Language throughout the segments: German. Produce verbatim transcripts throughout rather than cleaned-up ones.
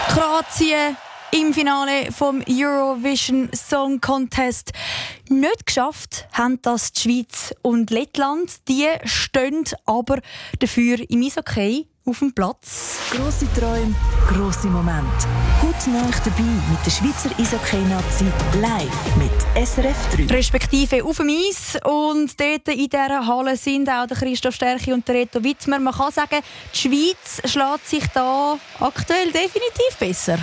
Kroatien im Finale vom Eurovision Song Contest. Nicht geschafft haben das die Schweiz und Lettland. Die stehen aber dafür im Eishockey auf dem Platz. Grosse Träume, grosse Momente. Heute nah dabei mit der Schweizer Eishockey-Nazi live mit S R F drei. Respektive auf dem Eis. Und dort in dieser Halle sind auch der Christoph Stärchi und der Reto Wittmer. Man kann sagen, die Schweiz schlägt sich da aktuell definitiv besser.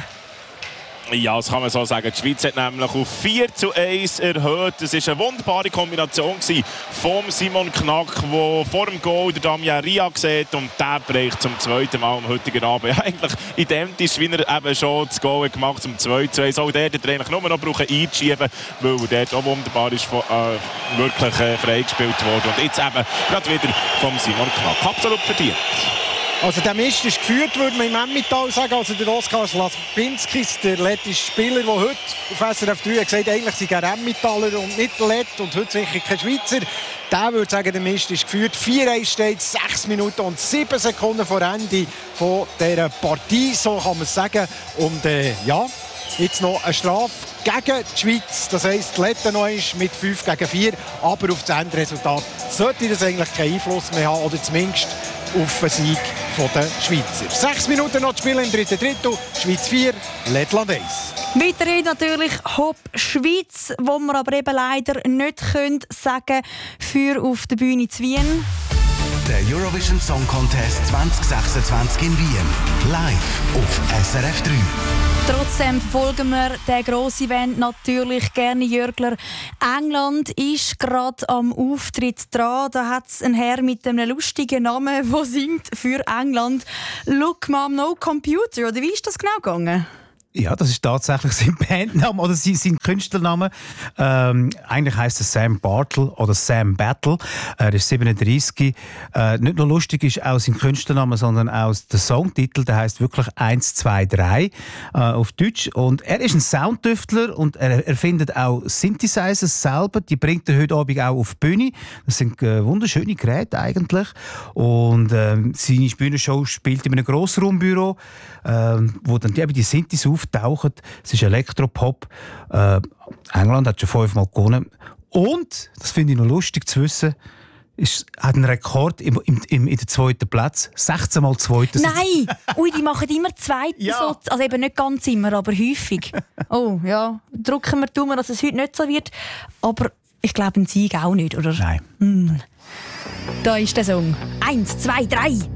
Ja, das kann man so sagen. Die Schweiz hat nämlich auf vier zu eins erhöht. Es war eine wunderbare Kombination von Simon Knack, der vor dem Goal der Damien Ria sieht, und der bricht zum zweiten Mal am heutigen Abend. Ja, eigentlich identisch, wie er eben schon das Goal gemacht hat, zum zwei zu eins. Auch der hat er eigentlich nur noch brauchen einschieben, weil er dort auch wunderbar ist, äh, wirklich äh, freigespielt worden. Und jetzt eben gerade wieder vom Simon Knack. Absolut verdient. Also der Mist ist geführt, würde man im Emmental sagen. Also der Oskar Slapinskis, der lettische Spieler, der heute auf S R F drei hat gesagt, eigentlich sei er Emmentaler und nicht Lett und heute sicher kein Schweizer. Der würde sagen, der Mist ist geführt. vier eins steht, sechs Minuten und sieben Sekunden vor Ende von dieser Partie, so kann man es sagen. Und äh, ja, jetzt noch eine Strafe gegen die Schweiz. Das heisst, die Letten noch ist mit fünf gegen vier. Aber auf das Endresultat sollte das eigentlich keinen Einfluss mehr haben, oder zumindest auf den Sieg der Schweizer. Sechs Minuten noch zu spielen im dritten Drittel. Schweiz vier, Lettland eins. Weiterhin natürlich Hopp Schweiz, wo wir aber eben leider nicht können sagen für auf der Bühne zu Wien. Der Eurovision Song Contest zwanzig sechsundzwanzig in Wien. Live auf S R F drei. Trotzdem verfolgen wir den grossen Event natürlich gerne, Jörgler. England ist gerade am Auftritt dran. Da hat es einen Herr mit einem lustigen Namen, der singt für England. «Look, Mom, no computer». Oder wie ist das genau gegangen? Ja, das ist tatsächlich sein Bandname oder sein Künstlername. Ähm, eigentlich heisst er Sam Bartle oder Sam Battle. Er ist siebenunddreißig. Äh, nicht nur lustig ist auch sein Künstlername, sondern auch der Songtitel. Der heisst wirklich eins, zwei, drei äh, auf Deutsch. Und er ist ein Soundtüftler und er erfindet auch Synthesizers selber. Die bringt er heute Abend auch auf die Bühne. Das sind äh, wunderschöne Geräte eigentlich. Und äh, seine Bühnenshow spielt in einem Grossraumbüro, äh, wo dann eben die Synthes auf tauchen. Es ist Elektropop. Äh, England hat schon fünfmal gewonnen. Und, das finde ich noch lustig zu wissen, ist, hat einen Rekord im, im, im, in der zweiten Platz. sechzehn Mal zweiter. Nein! Ui, die machen immer zweite. Ja. So, also eben nicht ganz immer, aber häufig. Oh ja, drücken wir Daumen, dass es heute nicht so wird. Aber ich glaube, ein Sieg auch nicht, oder? Nein. Hm. Da ist der Song. Eins, zwei, drei.